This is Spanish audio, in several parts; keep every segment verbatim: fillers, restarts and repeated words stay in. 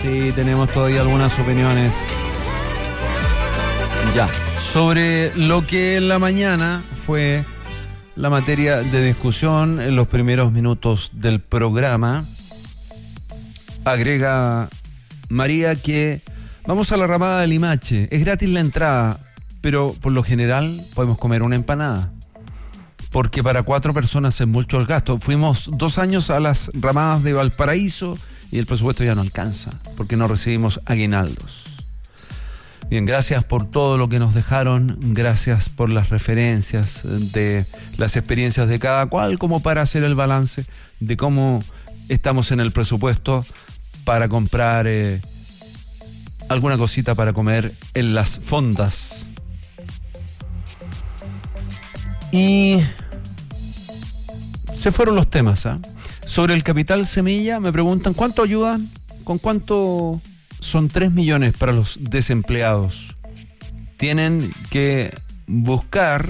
Sí, tenemos todavía algunas opiniones. Ya, sobre lo que en la mañana fue la materia de discusión en los primeros minutos del programa. Agrega María que vamos a la ramada de Limache. Es gratis la entrada, pero por lo general podemos comer una empanada. Porque para cuatro personas es mucho el gasto. Fuimos dos años a las ramadas de Valparaíso y el presupuesto ya no alcanza, porque no recibimos aguinaldos. Bien, gracias por todo lo que nos dejaron, gracias por las referencias de las experiencias de cada cual, como para hacer el balance de cómo estamos en el presupuesto para comprar eh, alguna cosita para comer en las fondas. Y se fueron los temas, ¿eh? Sobre el capital semilla me preguntan ¿cuánto ayudan? ¿Con cuánto? Son tres millones para los desempleados. Tienen que buscar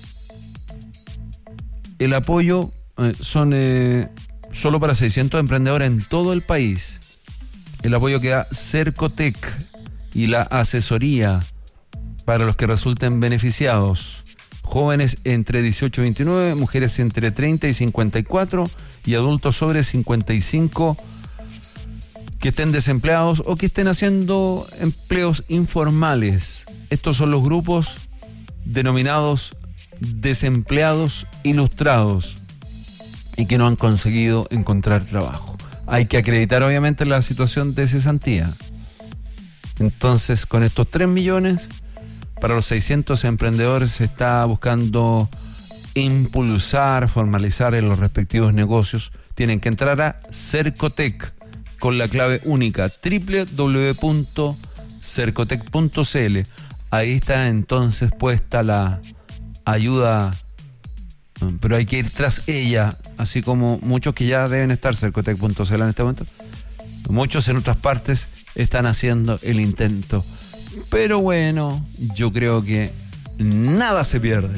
el apoyo, eh, son eh, solo para seiscientos emprendedores en todo el país. El apoyo que da Cercotec y la asesoría para los que resulten beneficiados. Jóvenes entre dieciocho y veintinueve, mujeres entre treinta y cincuenta y cuatro y adultos sobre cincuenta y cinco que estén desempleados o que estén haciendo empleos informales. Estos son los grupos denominados desempleados ilustrados y que no han conseguido encontrar trabajo. Hay que acreditar obviamente la situación de cesantía. Entonces, con estos tres millones, para los seiscientos emprendedores se está buscando impulsar, formalizar en los respectivos negocios. Tienen que entrar a Cercotec con la clave única doble u doble u doble u punto cercotec punto c l. Ahí está entonces puesta la ayuda, pero hay que ir tras ella, así como muchos que ya deben estar cercotec punto c l en este momento. Muchos en otras partes están haciendo el intento. Pero bueno, yo creo que nada se pierde.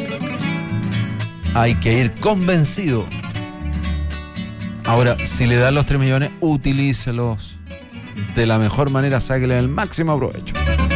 Hay que ir convencido. Ahora, si le dan los tres millones, utilícelos de la mejor manera, sáquenle el máximo provecho.